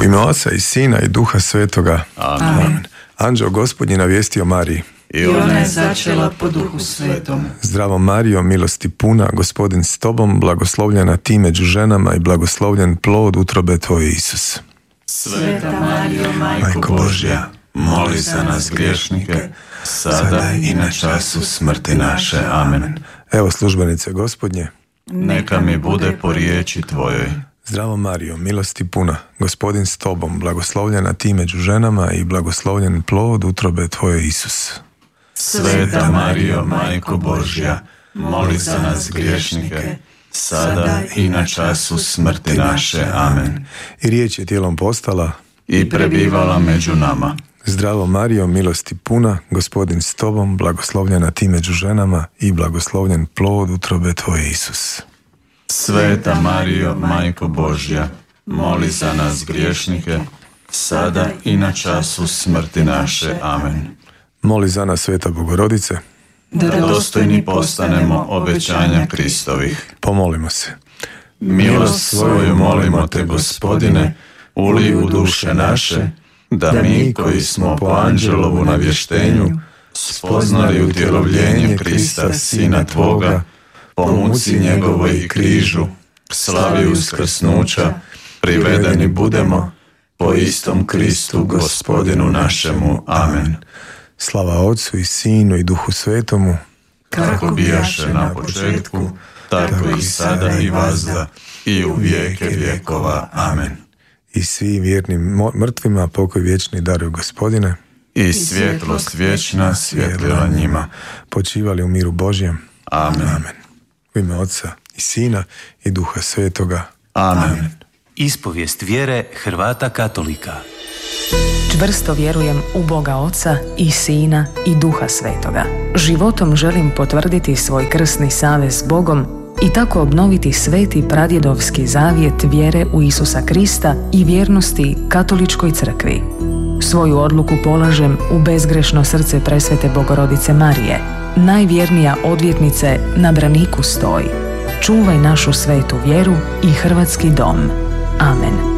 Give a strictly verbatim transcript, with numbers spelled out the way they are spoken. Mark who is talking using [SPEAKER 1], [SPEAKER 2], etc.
[SPEAKER 1] U ime Oca i Sina i Duha Svetoga.
[SPEAKER 2] Amen.
[SPEAKER 1] Amen. Anđeo Gospodnji navijestio Mariji.
[SPEAKER 2] I ona je začela po Duhu Svetom.
[SPEAKER 1] Zdravo Marijo, milosti puna, Gospodin s tobom, blagoslovljena ti među ženama i blagoslovljen plod utrobe tvoje, Isus.
[SPEAKER 2] Sveta Marijo, Majko Božja, moli za nas griješnike, sada i na času smrti naše. Amen.
[SPEAKER 1] Evo službenice Gospodnje.
[SPEAKER 2] Neka mi bude po riječi tvojoj.
[SPEAKER 1] Zdravo Marijo, milosti puna, Gospodin s tobom, blagoslovljena ti među ženama i blagoslovljen plod utrobe tvoje, Isus.
[SPEAKER 2] Sveta Marijo, Majko Božja, moli za nas griješnike, sada i na času smrti naše. Amen.
[SPEAKER 1] I riječ je tijelom postala
[SPEAKER 2] i prebivala među nama.
[SPEAKER 1] Zdravo Marijo, milosti puna, Gospodin s tobom, blagoslovljena ti među ženama i blagoslovljen plod utrobe tvoje, Isus.
[SPEAKER 2] Sveta Marijo, Majko Božja, moli za nas griješnike, sada i na času smrti naše. Amen.
[SPEAKER 1] Moli za nas, Sveta Bogorodice,
[SPEAKER 2] da dostojni postanemo obećanja Kristovih.
[SPEAKER 1] Pomolimo se.
[SPEAKER 2] Milost svoju molimo te, Gospodine, ulij u duše naše, da mi koji smo po anđelovu navještenju spoznali utjelovljenje Krista, Sina Tvoga, po muci njegovoj i križu, slavi uskrsnuća, privedeni budemo po istom Kristu, Gospodinu našemu. Amen.
[SPEAKER 1] Slava Otcu i Sinu i Duhu Svetomu,
[SPEAKER 2] kako bijaše na početku, tako i sada i vazda i u vijeke vjekova. Amen.
[SPEAKER 1] I svi vjernim mrtvima pokoj vječni daruj, Gospodine,
[SPEAKER 2] i svjetlost vječna svjetlila njima.
[SPEAKER 1] Počivali u miru Božjem.
[SPEAKER 2] Amen.
[SPEAKER 1] Amen. U ime Otca i Sina i Duha Svetoga.
[SPEAKER 2] Amen. Amen.
[SPEAKER 3] Ispovijest vjere Hrvata katolika.
[SPEAKER 4] Čvrsto vjerujem u Boga Oca i Sina i Duha Svetoga. Životom želim potvrditi svoj krsni savez s Bogom i tako obnoviti sveti pradjedovski zavjet vjere u Isusa Krista i vjernosti Katoličkoj crkvi. Svoju odluku polažem u bezgrešno srce presvete Bogorodice Marije. Najvjernija odvjetnice na braniku stoji. Čuvaj našu svetu vjeru i hrvatski dom. Amen.